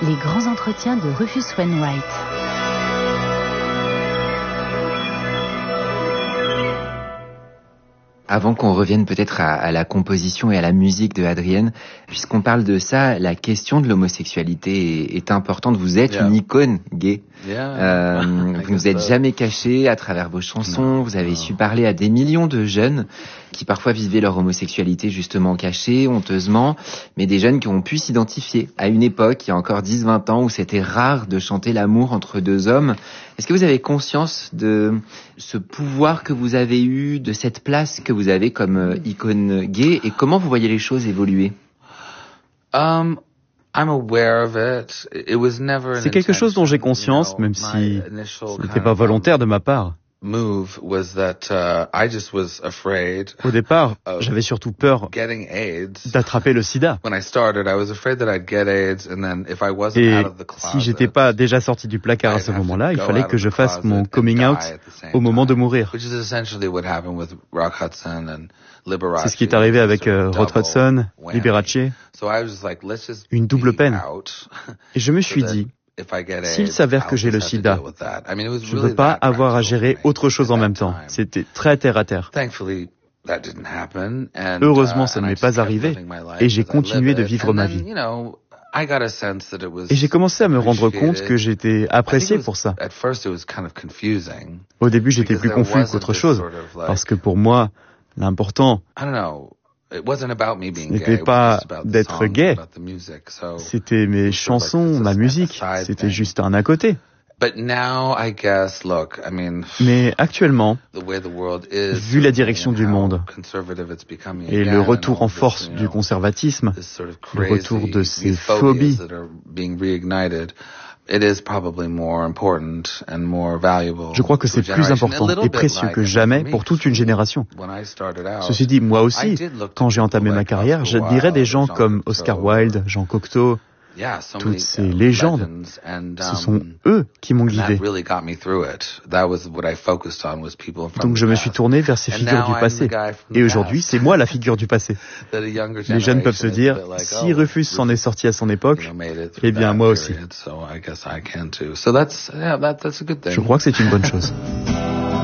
Les grands entretiens de Rufus Wainwright. Avant qu'on revienne peut-être à la composition et à la musique de Adrienne, puisqu'on parle de ça, la question de l'homosexualité est importante. Vous êtes une icône gay. Vous ne vous êtes jamais caché à travers vos chansons. Vous avez su parler à des millions de jeunes qui parfois vivaient leur homosexualité justement cachée, honteusement, mais des jeunes qui ont pu s'identifier à une époque, il y a encore 10-20 ans, où c'était rare de chanter l'amour entre deux hommes. Est-ce que vous avez conscience de ce pouvoir que vous avez eu, de cette place que vous avez comme icône gay, et comment vous voyez les choses évoluer? C'est quelque chose dont j'ai conscience, même si ce n'était pas volontaire de ma part. Au départ, j'avais surtout peur d'attraper le sida. Et si j'étais pas déjà sorti du placard à ce moment-là, il fallait que je fasse mon coming out au moment de mourir. C'est ce qui est arrivé avec Rod Hudson, Liberace, une double peine. Et je me suis dit, s'il s'avère que j'ai le sida, je ne veux pas avoir à gérer autre chose en même temps. C'était très terre à terre. Heureusement, ça ne m'est pas arrivé et j'ai continué de vivre ma vie. Et j'ai commencé à me rendre compte que j'étais apprécié pour ça. Au début, j'étais plus confus qu'autre chose, parce que pour moi, l'important, ce n'était pas d'être gay, c'était mes chansons, ma musique, c'était juste un à côté. Mais actuellement, vu la direction du monde et le retour en force du conservatisme, le retour de ces phobies, je crois que c'est plus important et précieux que jamais pour toute une génération. Ceci dit, moi aussi, quand j'ai entamé ma carrière, j'admirais des gens comme Oscar Wilde, Jean Cocteau, toutes ces légendes. Ce sont eux qui m'ont guidé. Donc je me suis tourné vers ces figures du passé. Et aujourd'hui, c'est moi la figure du passé. Les jeunes peuvent se dire, si Rufus s'en est sorti à son époque, eh bien moi aussi. Je crois que c'est une bonne chose.